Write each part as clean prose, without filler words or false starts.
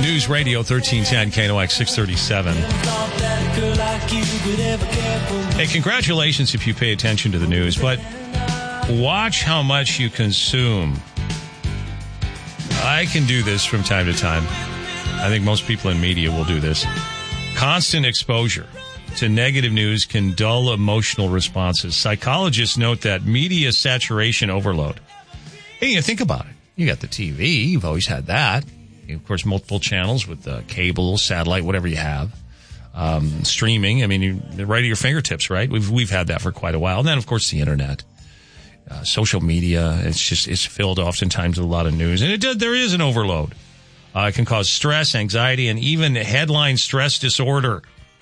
News Radio 1310 KNOX 637. Hey, congratulations if you pay attention to the news, but watch how much you consume. I can do this from time to time. I think most people in media will do this. Constant exposure to negative news can dull emotional responses. Psychologists note that media saturation overload. Hey, you think about it. You got the TV. You've always had that. Of course, multiple channels with cable, satellite, whatever you have. Streaming, I mean, right at your fingertips, right? We've had that for quite a while. And then, of course, the internet, social media. It's filled oftentimes with a lot of news. And there is an overload. It can cause stress, anxiety, and even headline stress disorder.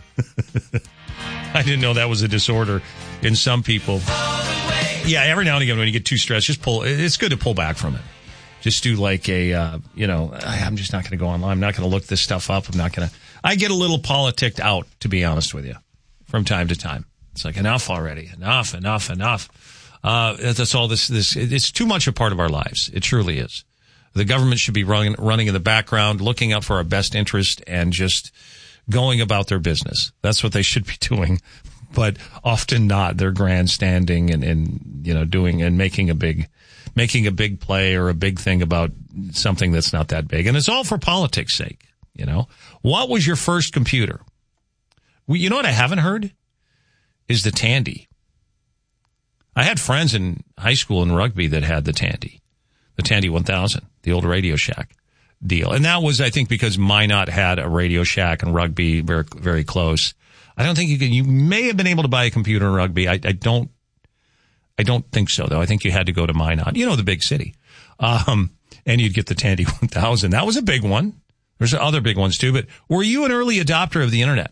I didn't know that was a disorder in some people. Yeah, every now and again when you get too stressed, it's good to pull back from it. Just do like I'm just not going to go online. I'm not going to look this stuff up. I get a little politicked out, to be honest with you, from time to time. It's like, enough already. Enough. That's all this, it's too much a part of our lives. It truly is. The government should be running in the background, looking out for our best interest and just going about their business. That's what they should be doing, but often not. They're grandstanding and doing and making a big play or a big thing about something that's not that big. And it's all for politics' sake, What was your first computer? You know what I haven't heard? Is the Tandy. I had friends in high school in rugby that had the Tandy 1000, the old Radio Shack deal. And that was, I think, because Minot had a Radio Shack and rugby very, very close. I don't think you may have been able to buy a computer in rugby. I don't think so, though. I think you had to go to Minot, the big city. And you'd get the Tandy 1000. That was a big one. There's other big ones, too. But were you an early adopter of the Internet?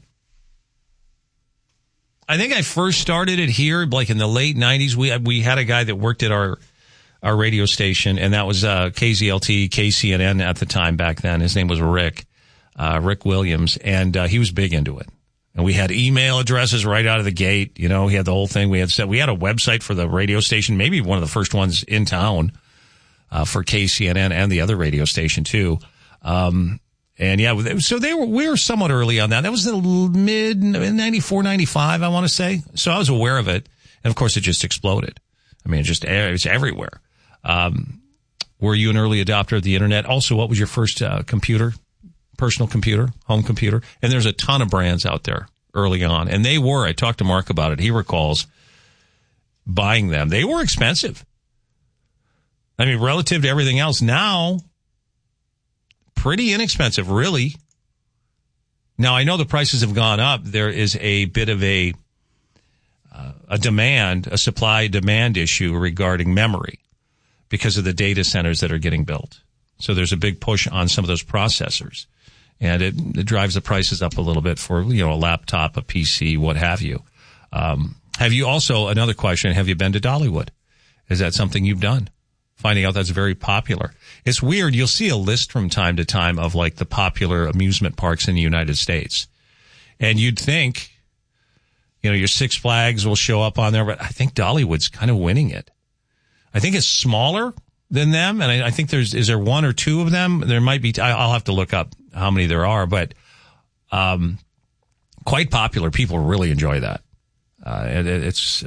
I think I first started it here, like in the late 90s. We had a guy that worked at our radio station, and that was KZLT, KCNN at the time back then. His name was Rick Williams, and he was big into it. And we had email addresses right out of the gate. He had the whole thing. We had a website for the radio station, maybe one of the first ones in town, for KCNN and the other radio station too. And yeah, so we were somewhat early on that. That was the mid 94, 95, I want to say. So I was aware of it. And of course it just exploded. I mean, it's everywhere. Were you an early adopter of the Internet? Also, what was your first computer? Personal computer, home computer? And there's a ton of brands out there early on. And I talked to Mark about it. He recalls buying them. They were expensive. I mean, relative to everything else now, pretty inexpensive, really. Now, I know the prices have gone up. There is a bit of a supply-demand issue regarding memory because of the data centers that are getting built. So there's a big push on some of those processors. And it drives the prices up a little bit for, a laptop, a PC, what have you. Have you also, another question, have you been to Dollywood? Is that something you've done? Finding out that's very popular. It's weird. You'll see a list from time to time of like the popular amusement parks in the United States. And you'd think, your Six Flags will show up on there, but I think Dollywood's kind of winning it. I think it's smaller than them. And I think is there one or two of them? There might be, I'll have to look up how many there are, but, quite popular. People really enjoy that. And it's